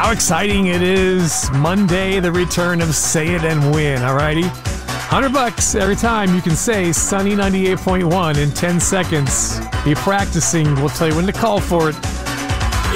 how exciting it is. Monday, the return of Say It and Win, alrighty? $100 every time you can say Sunny 98.1 in 10 seconds. Be practicing. We'll tell you when to call for it.